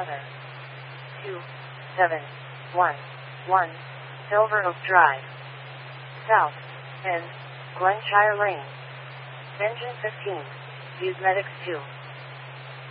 Mother. 2711 Silver Oak Drive, South End, Glenshire Lane. Engine 15. Views Medics 2.